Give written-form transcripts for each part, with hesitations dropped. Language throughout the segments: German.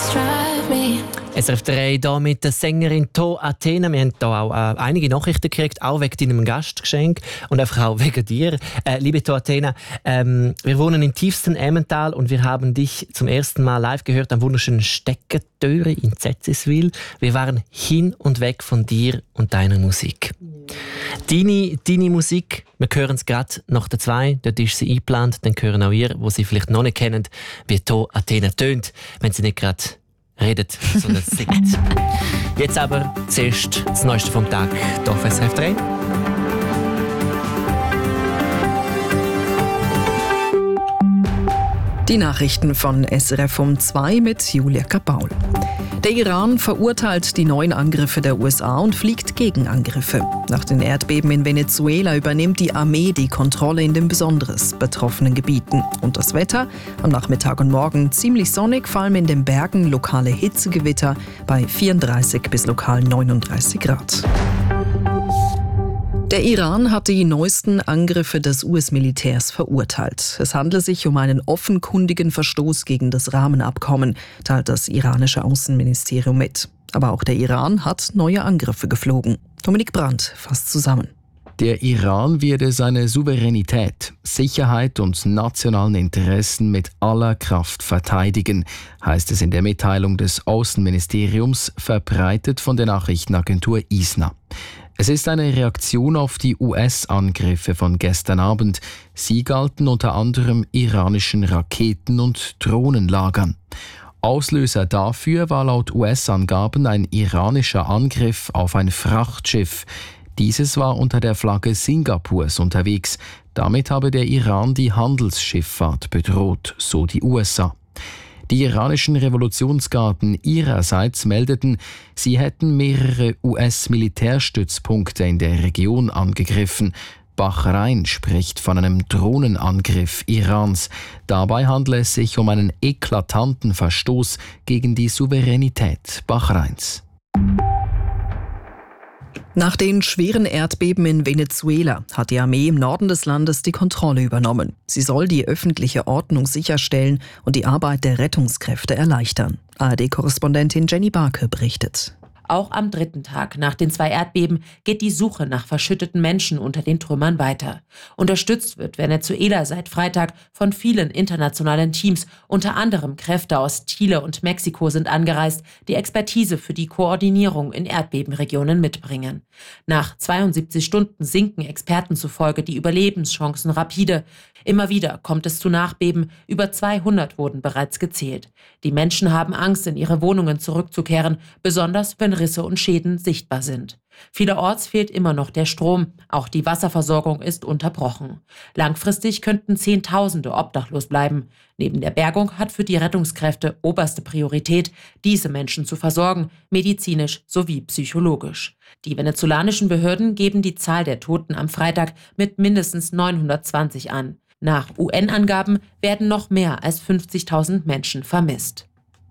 SRF 3 hier mit der Sängerin To Athena. Wir haben hier auch einige Nachrichten gekriegt, auch wegen deinem Gastgeschenk und einfach auch wegen dir. Liebe To Athena, wir wohnen im tiefsten Emmental und wir haben dich zum ersten Mal live gehört am wunderschönen Steckertöre in Zetziswil. Wir waren hin und weg von dir und deiner Musik. Deine Musik, wir hören es gerade nach der 2, dort ist sie eingeplant, dann hören auch ihr, wo sie vielleicht noch nicht kennen, wie To Athena tönt, wenn sie nicht gerade redet, sondern singt. Jetzt aber zuerst das Neueste vom Tag hier auf SRF 3. Die Nachrichten von SRF um 2 mit Julia Kapaul. Der Iran verurteilt die neuen Angriffe der USA und fliegt Gegenangriffe. Nach den Erdbeben in Venezuela übernimmt die Armee die Kontrolle in den besonders betroffenen Gebieten. Und das Wetter? Am Nachmittag und Morgen ziemlich sonnig, vor allem in den Bergen lokale Hitzegewitter bei 34 bis lokal 39 Grad. Der Iran hat die neuesten Angriffe des US-Militärs verurteilt. Es handle sich um einen offenkundigen Verstoß gegen das Rahmenabkommen, teilt das iranische Außenministerium mit. Aber auch der Iran hat neue Angriffe geflogen. Dominik Brandt fasst zusammen. Der Iran werde seine Souveränität, Sicherheit und nationalen Interessen mit aller Kraft verteidigen, heißt es in der Mitteilung des Außenministeriums, verbreitet von der Nachrichtenagentur ISNA. Es ist eine Reaktion auf die US-Angriffe von gestern Abend. Sie galten unter anderem iranischen Raketen- und Drohnenlagern. Auslöser dafür war laut US-Angaben ein iranischer Angriff auf ein Frachtschiff. Dieses war unter der Flagge Singapurs unterwegs. Damit habe der Iran die Handelsschifffahrt bedroht, so die USA. Die iranischen Revolutionsgarden ihrerseits meldeten, sie hätten mehrere US-Militärstützpunkte in der Region angegriffen. Bahrain spricht von einem Drohnenangriff Irans. Dabei handle es sich um einen eklatanten Verstoß gegen die Souveränität Bahrains. Nach den schweren Erdbeben in Venezuela hat die Armee im Norden des Landes die Kontrolle übernommen. Sie soll die öffentliche Ordnung sicherstellen und die Arbeit der Rettungskräfte erleichtern. ARD-Korrespondentin Jenny Barke berichtet. Auch am 3. Tag nach den 2 Erdbeben geht die Suche nach verschütteten Menschen unter den Trümmern weiter. Unterstützt wird Venezuela seit Freitag von vielen internationalen Teams. Unter anderem Kräfte aus Chile und Mexiko sind angereist, die Expertise für die Koordinierung in Erdbebenregionen mitbringen. Nach 72 Stunden sinken Experten zufolge die Überlebenschancen rapide. Immer wieder kommt es zu Nachbeben. Über 200 wurden bereits gezählt. Die Menschen haben Angst, in ihre Wohnungen zurückzukehren, besonders wenn Risse und Schäden sichtbar sind. Vielerorts fehlt immer noch der Strom. Auch die Wasserversorgung ist unterbrochen. Langfristig könnten Zehntausende obdachlos bleiben. Neben der Bergung hat für die Rettungskräfte oberste Priorität, diese Menschen zu versorgen, medizinisch sowie psychologisch. Die venezolanischen Behörden geben die Zahl der Toten am Freitag mit mindestens 920 an. Nach UN-Angaben werden noch mehr als 50.000 Menschen vermisst.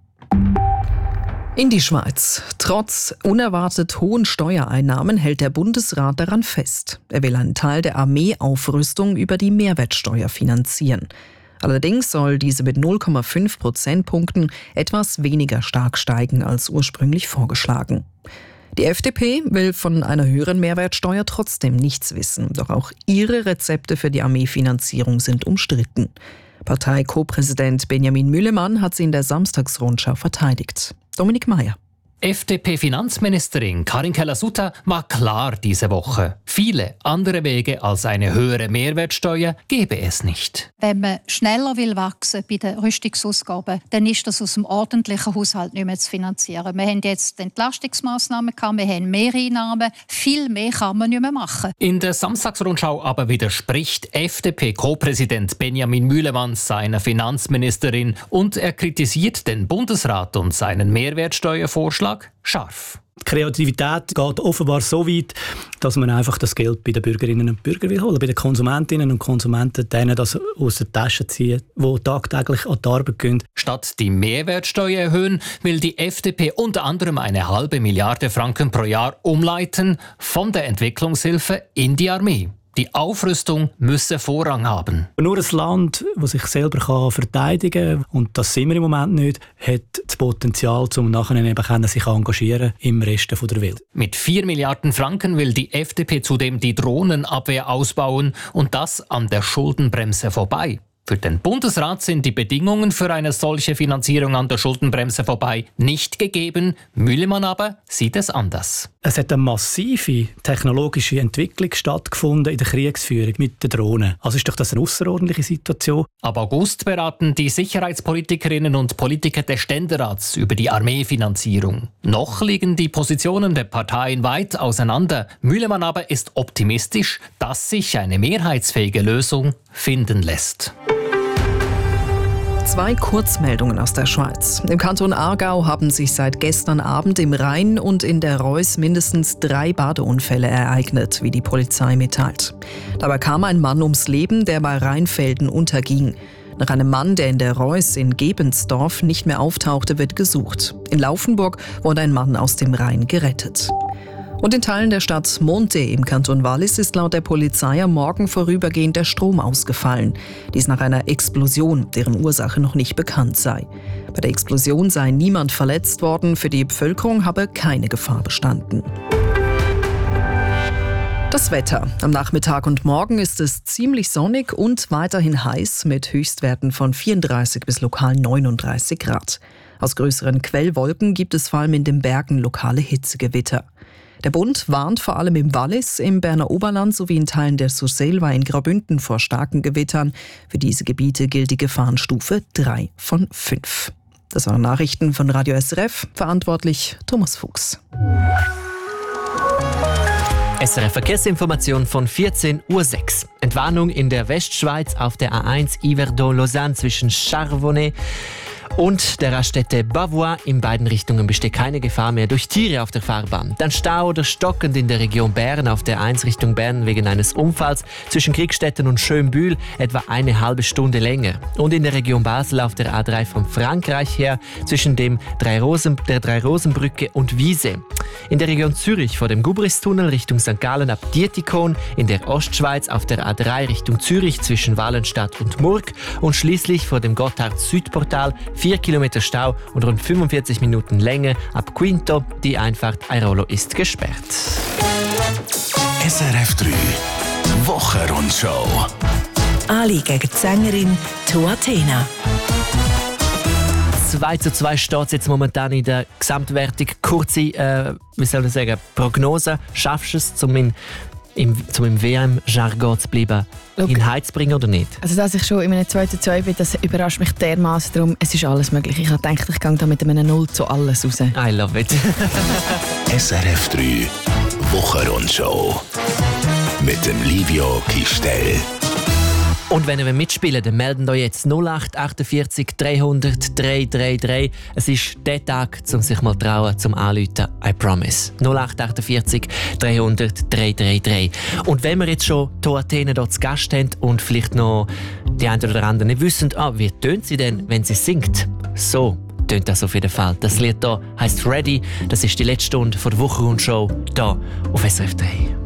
In die Schweiz. Trotz unerwartet hohen Steuereinnahmen hält der Bundesrat daran fest. Er will einen Teil der Armeeaufrüstung über die Mehrwertsteuer finanzieren. Allerdings soll diese mit 0,5 Prozentpunkten etwas weniger stark steigen als ursprünglich vorgeschlagen. Die FDP will von einer höheren Mehrwertsteuer trotzdem nichts wissen. Doch auch ihre Rezepte für die Armeefinanzierung sind umstritten. Partei-Co-Präsident Benjamin Mühlemann hat sie in der Samstagsrundschau verteidigt. Dominik Mayer. FDP-Finanzministerin Karin Keller-Sutter war klar diese Woche. Viele andere Wege als eine höhere Mehrwertsteuer gäbe es nicht. Wenn man schneller wachsen will bei den Rüstungsausgaben, dann ist das aus dem ordentlichen Haushalt nicht mehr zu finanzieren. Wir haben jetzt Entlastungsmaßnahmen gehabt, wir haben Mehreinnahmen. Viel mehr kann man nicht mehr machen. In der Samstagsrundschau aber widerspricht FDP-Co-Präsident Benjamin Mühlemann seiner Finanzministerin und er kritisiert den Bundesrat und seinen Mehrwertsteuervorschlag scharf. Die Kreativität geht offenbar so weit, dass man einfach das Geld bei den Bürgerinnen und Bürgern will holen, bei den Konsumentinnen und Konsumenten, denen das aus der Tasche ziehen, die tagtäglich an die Arbeit gehen. Statt die Mehrwertsteuer erhöhen, will die FDP unter anderem 1,5 Milliarde Franken pro Jahr umleiten von der Entwicklungshilfe in die Armee. Die Aufrüstung müsse Vorrang haben. Nur ein Land, das sich selber verteidigen kann, und das sind wir im Moment nicht, hat das Potenzial, um nachher eben sich engagieren im Rest der Welt. Mit 4 Milliarden Franken will die FDP zudem die Drohnenabwehr ausbauen und das an der Schuldenbremse vorbei. Für den Bundesrat sind die Bedingungen für eine solche Finanzierung an der Schuldenbremse vorbei nicht gegeben. Mühlemann aber sieht es anders. Es hat eine massive technologische Entwicklung stattgefunden in der Kriegsführung mit den Drohnen. Also ist doch das eine außerordentliche Situation. Ab August beraten die Sicherheitspolitikerinnen und Politiker des Ständerats über die Armeefinanzierung. Noch liegen die Positionen der Parteien weit auseinander. Mühlemann aber ist optimistisch, dass sich eine mehrheitsfähige Lösung finden lässt. 2 Kurzmeldungen aus der Schweiz. Im Kanton Aargau haben sich seit gestern Abend im Rhein und in der Reuss mindestens 3 Badeunfälle ereignet, wie die Polizei mitteilt. Dabei kam ein Mann ums Leben, der bei Rheinfelden unterging. Nach einem Mann, der in der Reuss in Gebensdorf nicht mehr auftauchte, wird gesucht. In Laufenburg wurde ein Mann aus dem Rhein gerettet. Und in Teilen der Stadt Monte im Kanton Wallis ist laut der Polizei am Morgen vorübergehend der Strom ausgefallen. Dies nach einer Explosion, deren Ursache noch nicht bekannt sei. Bei der Explosion sei niemand verletzt worden, für die Bevölkerung habe keine Gefahr bestanden. Das Wetter. Am Nachmittag und Morgen ist es ziemlich sonnig und weiterhin heiß mit Höchstwerten von 34 bis lokal 39 Grad. Aus größeren Quellwolken gibt es vor allem in den Bergen lokale Hitzegewitter. Der Bund warnt vor allem im Wallis, im Berner Oberland sowie in Teilen der Surselva in Graubünden vor starken Gewittern. Für diese Gebiete gilt die Gefahrenstufe 3 von 5. Das waren Nachrichten von Radio SRF, verantwortlich Thomas Fuchs. SRF Verkehrsinformation von 14:06 Uhr. Entwarnung in der Westschweiz auf der A1 Yverdon-Lausanne zwischen Charbonnet und der Raststätte Bavois. In beiden Richtungen besteht keine Gefahr mehr durch Tiere auf der Fahrbahn. Dann Stau oder stockend in der Region Bern auf der 1 Richtung Bern wegen eines Unfalls zwischen Kriegstetten und Schönbühl etwa eine halbe Stunde länger. Und in der Region Basel auf der A3 von Frankreich her zwischen der Drei-Rosen-Brücke und Wiese. In der Region Zürich vor dem Gubristunnel Richtung St. Gallen ab Dietikon. In der Ostschweiz auf der A3 Richtung Zürich zwischen Wallenstadt und Murg. Und schließlich vor dem Gotthard-Südportal 4 Kilometer Stau und rund 45 Minuten Länge ab Quinto. Die Einfahrt Airolo ist gesperrt. SRF 3 Wochenrundschau. Ali gegen die Sängerin Tuatena. 2:2 steht es jetzt momentan in der Gesamtwertung. Kurze, Prognose. Schaffst du es, um im WM-Jargon zu bleiben, in Heiz zu bringen oder nicht? Also, dass ich schon in einem 2:2 bin, das überrascht mich dermaßen. Darum, es ist alles möglich. Ich habe gedacht, ich gehe da mit einem 0 zu alles raus. I love it. SRF 3 Wochenrundschau mit dem Livio Kistel. Und wenn ihr mitspielen wollt, dann melden euch jetzt 0848 300 333. Es ist der Tag, um sich mal trauen, zum Anrufen. I promise. 0848 300 333. Und wenn wir jetzt schon Tuatena dort zu Gast haben und vielleicht noch die einen oder anderen nicht wissen, wie tönt sie denn, wenn sie singt? So tönt das auf jeden Fall. Das Lied hier heisst Ready. Das ist die letzte Stunde der Wochenrundschau hier auf SRF 3.